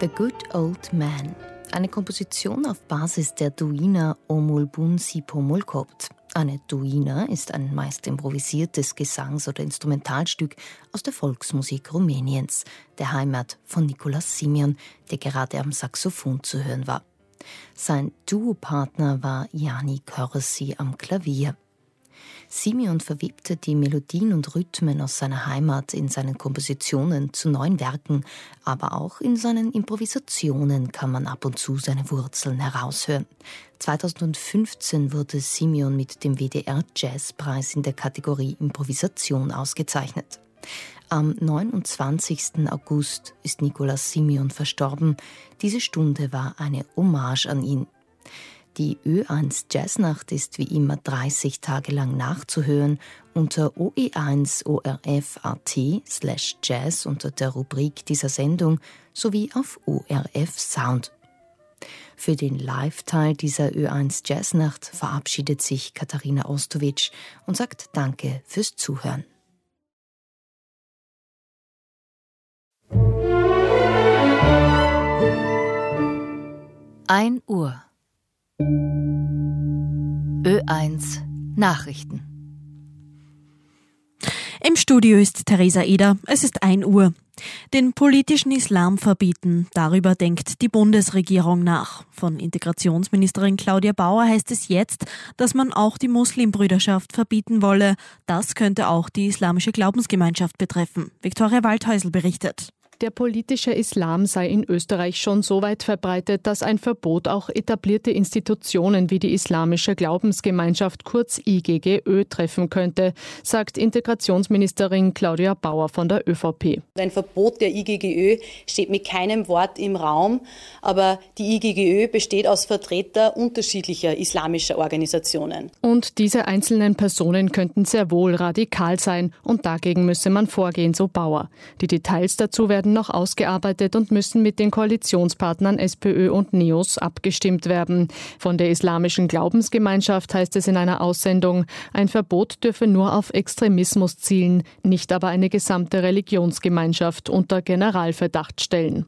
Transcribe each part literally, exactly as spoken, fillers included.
The Good Old Man, eine Komposition auf Basis der Duina Omul Bun Sipomul Kopt. Eine Duina ist ein meist improvisiertes Gesangs- oder Instrumentalstück aus der Volksmusik Rumäniens, der Heimat von Nikolaus Simion, der gerade am Saxophon zu hören war. Sein Duopartner war Jani Körösi am Klavier. Simion verwebte die Melodien und Rhythmen aus seiner Heimat in seinen Kompositionen zu neuen Werken, aber auch in seinen Improvisationen kann man ab und zu seine Wurzeln heraushören. zweitausendfünfzehn wurde Simion mit dem W D R-Jazzpreis in der Kategorie Improvisation ausgezeichnet. Am neunundzwanzigsten August ist Nikolaus Simion verstorben. Diese Stunde war eine Hommage an ihn. Die Ö eins Jazznacht ist wie immer dreißig Tage lang nachzuhören unter o e eins o r f punkt a t slash jazz unter der Rubrik dieser Sendung sowie auf O R F Sound. Für den Live-Teil dieser Ö eins Jazznacht verabschiedet sich Katharina Ostowitsch und sagt Danke fürs Zuhören. ein Uhr. Ö eins Nachrichten. Im Studio ist Theresa Eder. Es ist ein Uhr. Den politischen Islam verbieten, darüber denkt die Bundesregierung nach. Von Integrationsministerin Claudia Bauer heißt es jetzt, dass man auch die Muslimbrüderschaft verbieten wolle. Das könnte auch die islamische Glaubensgemeinschaft betreffen. Viktoria Waldhäusl berichtet. Der politische Islam sei in Österreich schon so weit verbreitet, dass ein Verbot auch etablierte Institutionen wie die Islamische Glaubensgemeinschaft kurz I G G Ö treffen könnte, sagt Integrationsministerin Claudia Bauer von der Ö V P. Ein Verbot der I G G Ö steht mit keinem Wort im Raum, aber die I G G Ö besteht aus Vertretern unterschiedlicher islamischer Organisationen. Und diese einzelnen Personen könnten sehr wohl radikal sein und dagegen müsse man vorgehen, so Bauer. Die Details dazu werden noch ausgearbeitet und müssen mit den Koalitionspartnern SPÖ und NEOS abgestimmt werden. Von der Islamischen Glaubensgemeinschaft heißt es in einer Aussendung, ein Verbot dürfe nur auf Extremismus zielen, nicht aber eine gesamte Religionsgemeinschaft unter Generalverdacht stellen.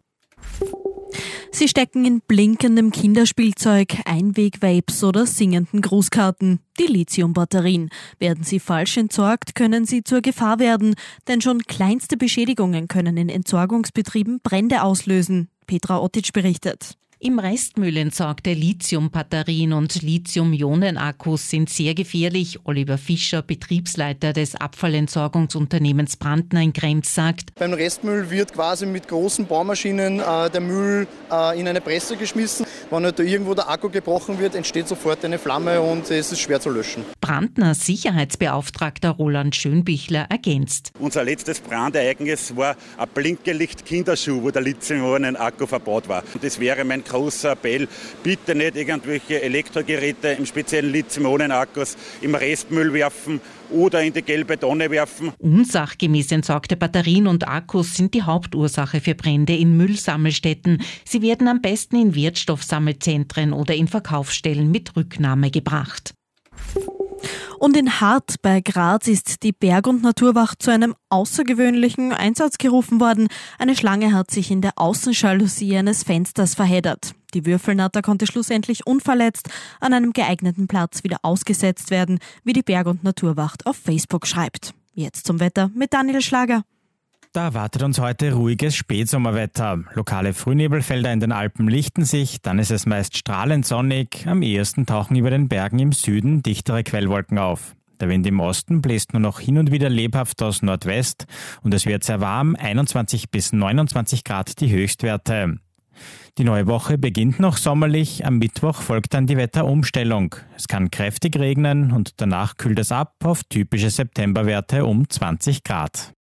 Sie stecken in blinkendem Kinderspielzeug, Einweg-Vapes oder singenden Grußkarten. Die Lithiumbatterien. Werden sie falsch entsorgt, können sie zur Gefahr werden, denn schon kleinste Beschädigungen können in Entsorgungsbetrieben Brände auslösen. Petra Ottic berichtet. Im Restmüll entsorgte Lithiumbatterien und Lithium-Ionen-Akkus sind sehr gefährlich. Oliver Fischer, Betriebsleiter des Abfallentsorgungsunternehmens Brandner in Krems, sagt: Beim Restmüll wird quasi mit großen Bohrmaschinen äh, der Müll äh, in eine Presse geschmissen. Wenn halt da irgendwo der Akku gebrochen wird, entsteht sofort eine Flamme und es ist schwer zu löschen. Brandners Sicherheitsbeauftragter Roland Schönbichler ergänzt: Unser letztes Brandereignis war ein Blinkelicht-Kinderschuh, wo der Lithium-Ionen-Akku verbaut war. Und das wäre mein großer Appell, bitte nicht irgendwelche Elektrogeräte, im speziellen Lithium-Ionen-Akkus, im Restmüll werfen oder in die gelbe Tonne werfen. Unsachgemäß entsorgte Batterien und Akkus sind die Hauptursache für Brände in Müllsammelstätten. Sie werden am besten in Wertstoffsammelzentren oder in Verkaufsstellen mit Rücknahme gebracht. Und in Hart bei Graz ist die Berg- und Naturwacht zu einem außergewöhnlichen Einsatz gerufen worden. Eine Schlange hat sich in der Außenjalousie eines Fensters verheddert. Die Würfelnatter konnte schlussendlich unverletzt an einem geeigneten Platz wieder ausgesetzt werden, wie die Berg- und Naturwacht auf Facebook schreibt. Jetzt zum Wetter mit Daniel Schlager. Da erwartet uns heute ruhiges Spätsommerwetter. Lokale Frühnebelfelder in den Alpen lichten sich, dann ist es meist strahlend sonnig. Am ehesten tauchen über den Bergen im Süden dichtere Quellwolken auf. Der Wind im Osten bläst nur noch hin und wieder lebhaft aus Nordwest und es wird sehr warm, einundzwanzig bis neunundzwanzig Grad die Höchstwerte. Die neue Woche beginnt noch sommerlich, am Mittwoch folgt dann die Wetterumstellung. Es kann kräftig regnen und danach kühlt es ab auf typische Septemberwerte um zwanzig Grad.